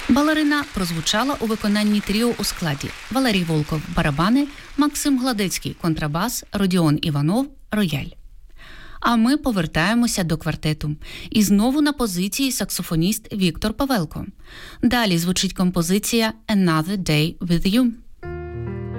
Балерина прозвучала у виконанні тріо у складі Валерій Волков – барабани, Максим Гладецький – контрабас, Родіон Іванов – рояль. А ми повертаємося до квартету. І знову на позиції саксофоніст Віктор Павелко. Далі звучить композиція «Another Day with You».